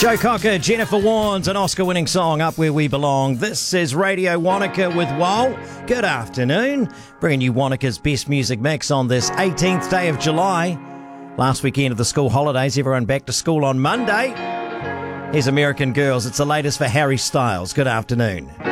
Joe Cocker, Jennifer Warnes, an Oscar-winning song, Up Where We Belong. This is Radio Wanaka with Wal. Good afternoon. Bringing you Wanaka's best music mix on this 18th day of July. Last weekend of the school holidays, everyone back to school on Monday. Here's American Girls. It's the latest for Harry Styles. Good afternoon.